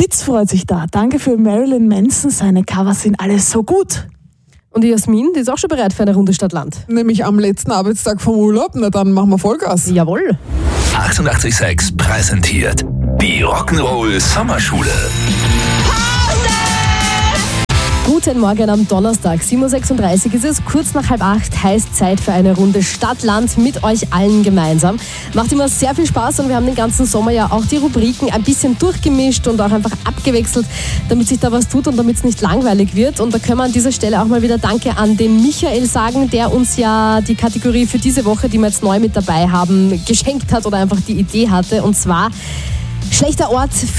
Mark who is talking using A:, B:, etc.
A: Fitz freut sich da. Danke für Marilyn Manson. Seine Covers sind alles so gut.
B: Und die Jasmin, die ist auch schon bereit für eine Runde Stadt-Land.
C: Nämlich am letzten Arbeitstag vom Urlaub. Na dann machen wir Vollgas.
B: Jawohl.
D: 88,6 präsentiert die Rock'n'Roll Sommerschule.
B: Guten Morgen am Donnerstag, 7.36 Uhr ist es, kurz nach 7:30 heißt Zeit für eine Runde Stadt-Land mit euch allen gemeinsam. Macht immer sehr viel Spaß und wir haben den ganzen Sommer ja auch die Rubriken ein bisschen durchgemischt und auch einfach abgewechselt, damit sich da was tut und damit es nicht langweilig wird. Und da können wir an dieser Stelle auch mal wieder Danke an den Michael sagen, der uns ja die Kategorie für diese Woche, die wir jetzt neu mit dabei haben, geschenkt hat oder einfach die Idee hatte. Und zwar schlechter Ort